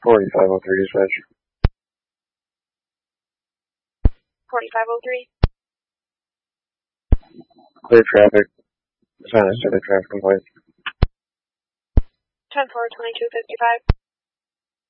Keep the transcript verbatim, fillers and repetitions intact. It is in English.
forty-five oh three dispatch. forty-five oh three. Clear traffic. Assign us to the traffic complaint. ten four twenty-two fifty-five.